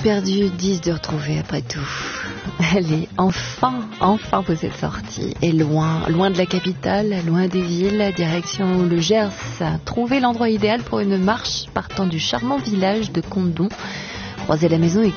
perdu disent de retrouver après tout. Allez, enfin vous êtes sortis. Et loin de la capitale, loin des villes, direction le Gers. Trouvez l'endroit idéal pour une marche partant du charmant village de Condom. Croisez la maison et